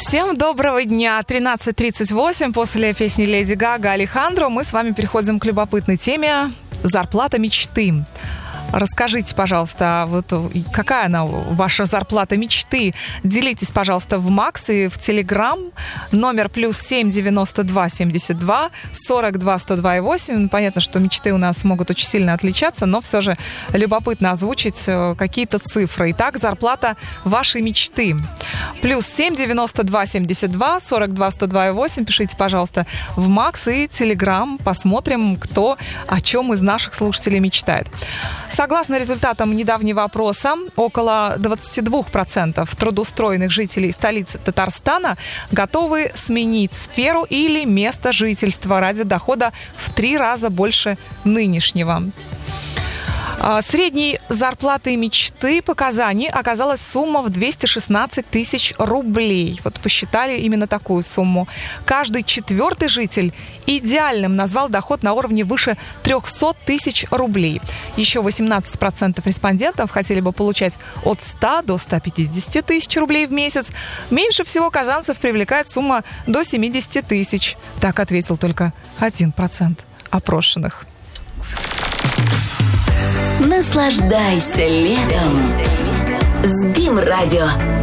Всем доброго дня. 13:38 после песни Леди Гага «Алехандро» мы с вами переходим к любопытной теме «Зарплата мечты». Расскажите, пожалуйста, вот какая она, ваша зарплата мечты? Делитесь, пожалуйста, в Макс и в Телеграм. Номер +7 92 72 42 102,8. Понятно, что мечты у нас могут очень сильно отличаться, но все же любопытно озвучить какие-то цифры. Итак, зарплата вашей мечты. +7 92 72 42 102,8. Пишите, пожалуйста, в Макс и Телеграм. Посмотрим, кто о чем из наших слушателей мечтает. Согласно результатам недавнего опроса, около 22% трудоустроенных жителей столицы Татарстана готовы сменить сферу или место жительства ради дохода в 3 раза больше нынешнего. Средней зарплатой мечты по Казани оказалась сумма в 216 тысяч рублей. Вот посчитали именно такую сумму. Каждый 4-й житель идеальным назвал доход на уровне выше 300 тысяч рублей. Еще 18% респондентов хотели бы получать от 100 до 150 тысяч рублей в месяц. Меньше всего казанцев привлекает сумма до 70 тысяч. Так ответил только 1% опрошенных. Наслаждайся летом с БИМ Радио.